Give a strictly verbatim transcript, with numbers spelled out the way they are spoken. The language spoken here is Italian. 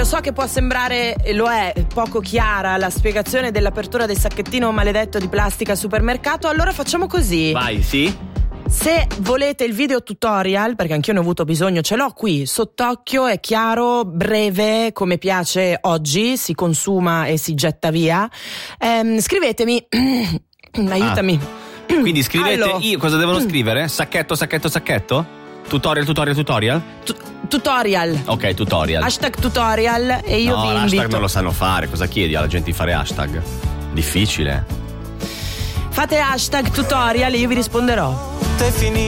lo so che può sembrare, e lo è, poco chiara la spiegazione dell'apertura del sacchettino maledetto di plastica al supermercato, allora facciamo così. Vai, sì? Se volete il video tutorial, perché anch'io ne ho avuto bisogno, ce l'ho qui sott'occhio, è chiaro, breve, come piace oggi, si consuma e si getta via. Ehm, scrivetemi, aiutami. Ah. Quindi scrivete, allora, io cosa devono scrivere? Sacchetto, sacchetto, sacchetto? Tutorial, tutorial, tutorial? Tu- tutorial. Ok, tutorial. Hashtag tutorial e io no, vi l'hashtag invito. non lo sanno fare, cosa chiedi alla gente di fare hashtag? Difficile. Fate hashtag tutorial e io vi risponderò.